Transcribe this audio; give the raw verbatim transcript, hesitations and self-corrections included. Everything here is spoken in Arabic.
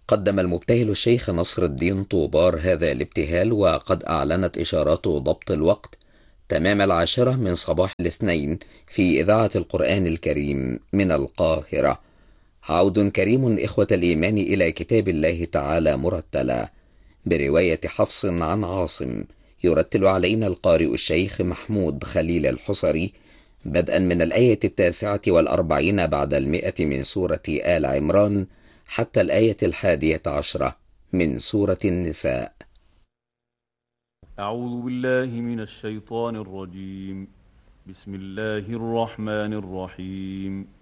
قدم المبتهل الشيخ نصر الدين طوبار هذا الابتهال، وقد أعلنت إشارات ضبط الوقت تمام العاشرة من صباح الاثنين في إذاعة القرآن الكريم من القاهرة. عود كريم إخوة الإيمان إلى كتاب الله تعالى مرتلا، برواية حفص عن عاصم. يرتل علينا القارئ الشيخ محمود خليل الحصري، بدءا من الآية التاسعة والأربعين بعد المئة من سورة آل عمران حتى الآية الحادية عشرة من سورة النساء. أعوذ بالله من الشيطان الرجيم. بسم الله الرحمن الرحيم.